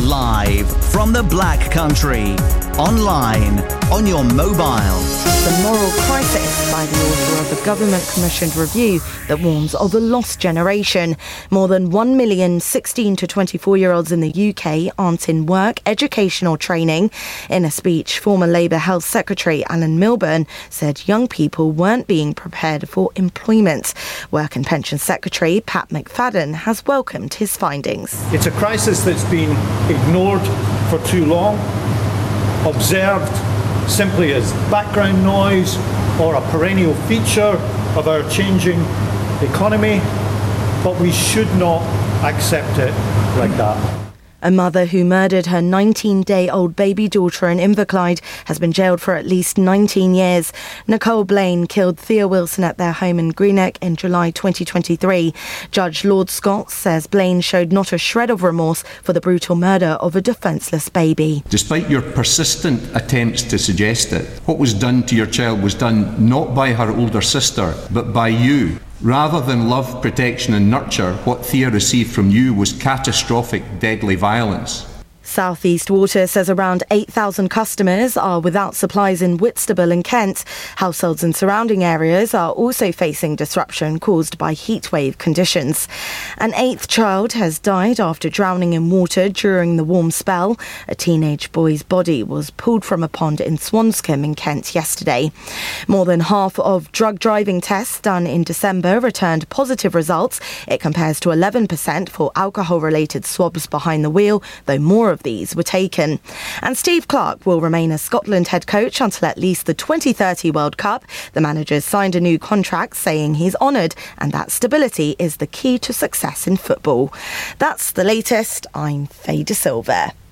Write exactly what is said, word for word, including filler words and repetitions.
Live from the Black Country. Online, on your mobile. The Moral Crisis by the author of a government-commissioned review that warns of a lost generation. More than one million sixteen to twenty-four-year-olds in the U K aren't in work, education or training. In a speech, former Labour Health Secretary Alan Milburn said young people weren't being prepared for employment. Work and Pension Secretary Pat McFadden has welcomed his findings. It's a crisis that's been ignored for too long, observed simply as background noise or a perennial feature of our changing economy, but we should not accept it like that. A mother who murdered her nineteen-day-old baby daughter in Inverclyde has been jailed for at least nineteen years. Nicole Blaine killed Thea Wilson at their home in Greenock in July twenty twenty-three. Judge Lord Scott says Blaine showed not a shred of remorse for the brutal murder of a defenceless baby. Despite your persistent attempts to suggest it, what was done to your child was done not by her older sister, but by you. Rather than love, protection and nurture, what Thea received from you was catastrophic, deadly violence. South East Water says around eight thousand customers are without supplies in Whitstable and Kent. Households in surrounding areas are also facing disruption caused by heatwave conditions. An eighth child has died after drowning in water during the warm spell. A teenage boy's body was pulled from a pond in Swanscombe in Kent yesterday. More than half of drug driving tests done in December returned positive results. It compares to eleven percent for alcohol-related swabs behind the wheel, though more of these were taken. And Steve Clarke will remain as Scotland head coach until at least the twenty thirty World Cup. The manager signed a new contract saying he's honoured and that stability is the key to success in football. That's the latest. I'm Faye De Silva.